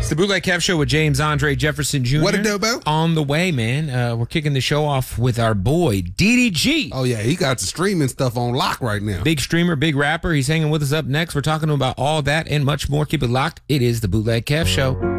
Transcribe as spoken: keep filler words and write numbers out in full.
It's the Bootleg Kev Show with James Andre Jefferson Junior What a dobo. On the way, man. Uh, we're kicking the show off with our boy, D D G. Oh, yeah, he got the streaming stuff on lock right now. Big streamer, big rapper. He's hanging with us up next. We're talking about all that and much more. Keep it locked. It is the Bootleg Kev Show.